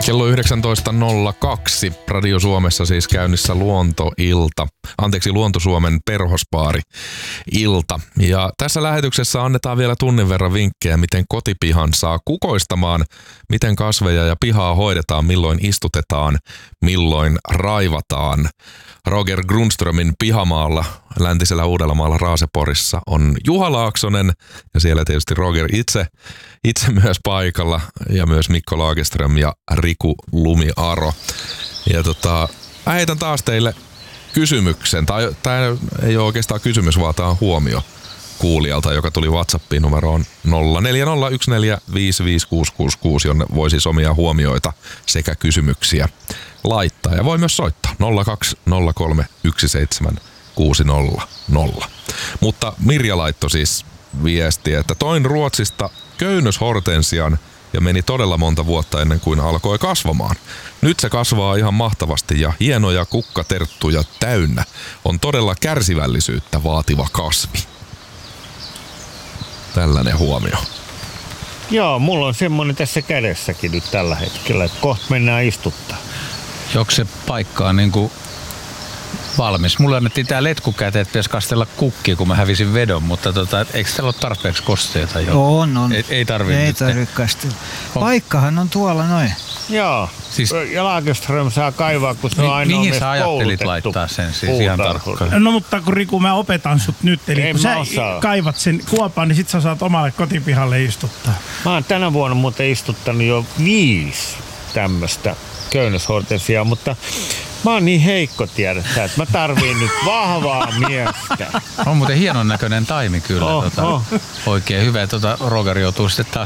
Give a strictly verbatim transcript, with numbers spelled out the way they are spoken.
Kello yhdeksäntoista nolla kaksi. Radio Suomessa siis käynnissä Luontoilta. Anteeksi, Luonto-Suomen perhospaari ilta. Ja tässä lähetyksessä annetaan vielä tunnin verran vinkkejä, miten kotipihan saa kukoistamaan, miten kasveja ja pihaa hoidetaan, milloin istutetaan, milloin raivataan. Roger Grundströmin pihamaalla läntisellä Uudellamaalla Raaseporissa on Juha Laaksonen ja siellä tietysti Roger itse, itse myös paikalla ja myös Mikko Lagerström ja Riku Lumiaro. Ja tota, mä heitän taas teille kysymyksen, tai tämä ei ole oikeastaan kysymys, vaan tämä on huomio kuulijalta, joka tuli WhatsAppiin numeroon nolla neljä nolla yksi neljä viisi viisi kuusi kuusi kuusi, jonne voi siis omia huomioita sekä kysymyksiä laittaa. Ja voi myös soittaa nolla kaksi nolla kolme yksi seitsemän kuusi nolla nolla. Mutta Mirja laittoi siis viestiä, että toin Ruotsista köynnöshortensian ja meni todella monta vuotta ennen kuin alkoi kasvamaan. Nyt se kasvaa ihan mahtavasti ja hienoja kukkaterttuja täynnä. On todella kärsivällisyyttä vaativa kasvi. Tällainen huomio. Joo, mulla on semmonen tässä kädessäkin nyt tällä hetkellä, että kohta mennään istuttaa. Onko se paikka on niinku valmis? Mulle annettiin tää letku käteen, että pitäisi kastella kukkia, kun mä hävisin vedon, mutta tota, eikö täällä ole tarpeeksi kosteita jo? On, on. Ei, ei tarvitse. Ei tarvitse kastella. Paikkahan on tuolla noin. Joo, siis, ja Lagerström saa kaivaa, kun se on ainoa mihin sä ajattelit koulutettu laittaa sen siis ihan tarkkaan? No mutta kun Riku, mä opetan sut nyt, eli En kun sä osaa. kaivat sen kuopan, niin sit sä saat omalle kotipihalle istuttaa. Mä oon tänä vuonna muuten istuttanut jo viisi tämmöstä köynnöshortensiaa, mutta mä oon niin heikko, tiedätkö, että mä tarviin nyt vahvaa miestä. On muuten hienon näköinen taimi kyllä. Oh, tota, oh. Oikein hyvä. Tota, Roger joutuu sitten taas